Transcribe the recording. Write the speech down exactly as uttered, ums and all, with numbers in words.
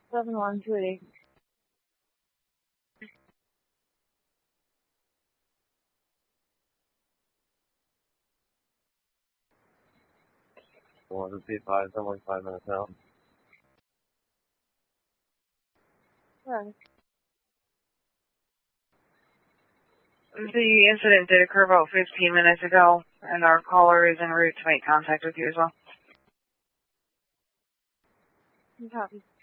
seven one two eight. One two three five, someone five minutes out. Right. The incident did occur about fifteen minutes ago, and our caller is en route to make contact with you as well. Copy.